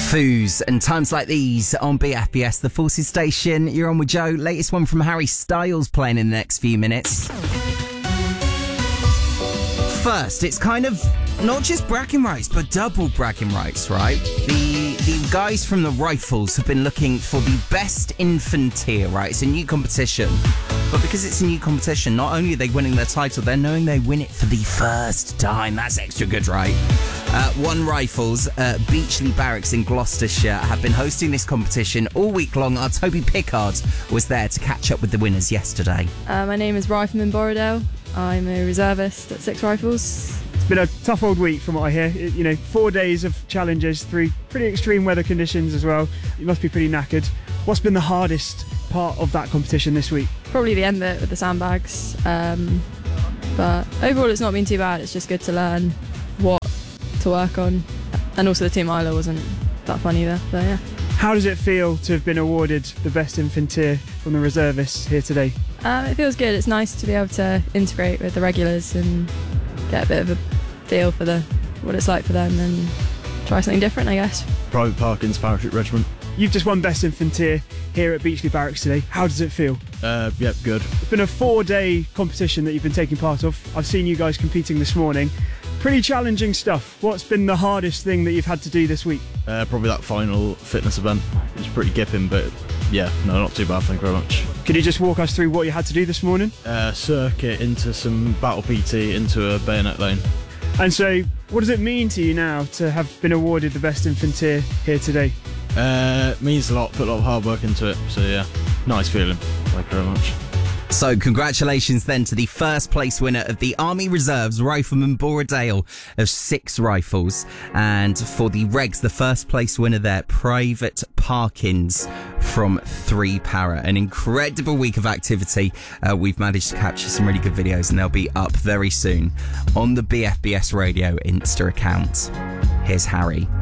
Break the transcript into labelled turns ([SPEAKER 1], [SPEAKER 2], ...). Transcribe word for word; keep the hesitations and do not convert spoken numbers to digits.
[SPEAKER 1] Foos and times like these on B F B S, the Forces Station. You're on with Joe. Latest one from Harry Styles playing in the next few minutes. First, it's kind of not just bragging rights, but double bragging rights, right? The the guys from the Rifles have been looking for the best infanteer, right? It's a new competition. But because it's a new competition, not only are they winning their title, they're knowing they win it for the first time. That's extra good, right? Uh, One Rifles, uh, Beachley Barracks in Gloucestershire have been hosting this competition all week long. Our Toby Pickard was there to catch up with the winners yesterday.
[SPEAKER 2] Uh, my name is Rifleman Borrowdale. I'm a reservist at Six Rifles.
[SPEAKER 3] It's been a tough old week from what I hear. It, you know, four days of challenges through pretty extreme weather conditions as well. You must be pretty knackered. What's been the hardest part of that competition this week?
[SPEAKER 2] Probably the end bit with the sandbags. Um, but overall it's not been too bad. It's just good to learn what to work on. And also the Team Isla wasn't that fun either. So yeah.
[SPEAKER 3] How does it feel to have been awarded the best infanteer from the reservists here today?
[SPEAKER 2] Um, it feels good. It's nice to be able to integrate with the regulars and get a bit of a feel for the what it's like for them and try something different, I guess.
[SPEAKER 4] Private Parkins Parachute Regiment.
[SPEAKER 3] You've just won Best Infanteer here at Beachley Barracks today. How does it feel?
[SPEAKER 4] Uh, yep, good.
[SPEAKER 3] It's been a four-day competition that you've been taking part of. I've seen you guys competing this morning. Pretty challenging stuff. What's been the hardest thing that you've had to do this week?
[SPEAKER 4] Uh, probably that final fitness event. It was pretty gipping, but yeah, no, not too bad, thank you very much.
[SPEAKER 3] Could you just walk us through what you had to do this morning?
[SPEAKER 4] Uh, circuit into some battle P T into a bayonet lane.
[SPEAKER 3] And so, what does it mean to you now to have been awarded the Best Infanteer here today?
[SPEAKER 4] Uh, means a lot, put a lot of hard work into it, so yeah, nice feeling, thank you very much.
[SPEAKER 1] So congratulations then to the first place winner of the Army Reserves, Rifleman Borrowdale of Six Rifles. And for the Regs, the first place winner there, Private Parkins from Three Para. An incredible week of activity. Uh, we've managed to capture some really good videos and they'll be up very soon on the B F B S Radio Insta account. Here's Harry.